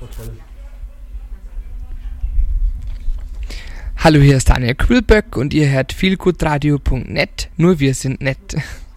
Hallo, hier ist Daniel Kühlböck und ihr hört feelgoodradio.net, nur wir sind nett.